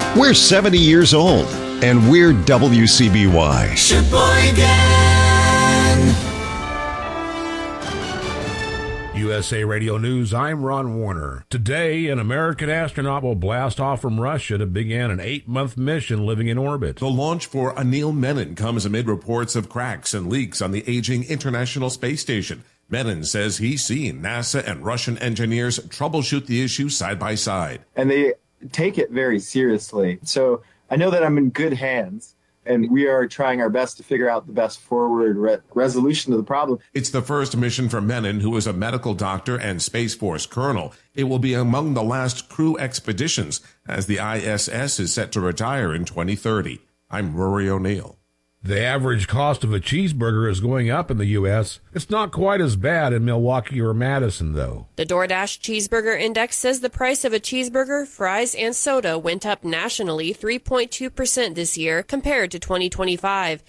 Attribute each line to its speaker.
Speaker 1: We're 70 years old, and we're WCBY.
Speaker 2: Sheboygan!
Speaker 3: USA Radio News, I'm Ron Warner. Today, an American astronaut will blast off from Russia to begin an 8-month mission living in orbit.
Speaker 4: The launch for Anil Menon comes amid reports of cracks and leaks on the aging International Space Station. Menon says he's seen NASA and Russian engineers troubleshoot the issue side by side.
Speaker 5: And they take it very seriously. So I know that I'm in good hands, and we are trying our best to figure out the best forward resolution to the problem.
Speaker 4: It's the first mission for Menon, who is a medical doctor and Space Force colonel. It will be among the last crew expeditions, as the ISS is set to retire in 2030. I'm Rory O'Neill.
Speaker 3: The average cost of a cheeseburger is going up in the U.S. It's not quite as bad in Milwaukee or Madison, though.
Speaker 6: The DoorDash Cheeseburger Index says the price of a cheeseburger, fries, and soda went up nationally 3.2% this year compared to 2025.